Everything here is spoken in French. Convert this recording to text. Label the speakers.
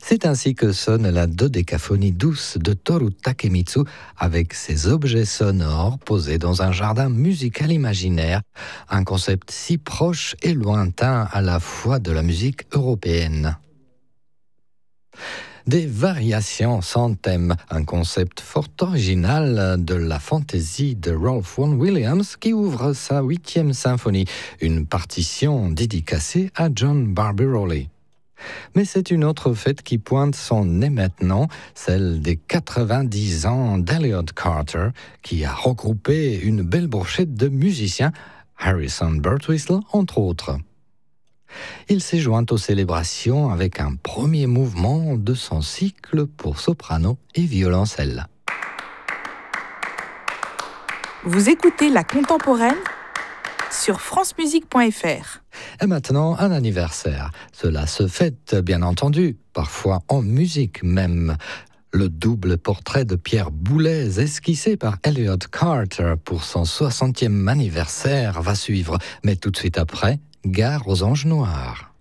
Speaker 1: C'est ainsi que sonne la dodécaphonie douce de Toru Takemitsu avec ses objets sonores posés dans un jardin musical imaginaire, un concept si proche et lointain à la fois de la musique européenne. Des variations sans thème, un concept fort original de la fantaisie de Ralph Vaughan Williams qui ouvre sa 8e symphonie, une partition dédicacée à John Barbirolli. Mais c'est une autre fête qui pointe son nez maintenant, celle des 90 ans d'Elliot Carter, qui a regroupé une belle brochette de musiciens, Harrison Birtwistle entre autres. Il s'est joint aux célébrations avec un premier mouvement de son cycle pour soprano et violoncelle.
Speaker 2: Vous écoutez La Contemporaine sur francemusique.fr.
Speaker 1: Et maintenant, un anniversaire. Cela se fête, bien entendu, parfois en musique même. Le double portrait de Pierre Boulez esquissé par Elliot Carter pour son 60e anniversaire va suivre. Mais tout de suite après, Gare aux Anges Noirs.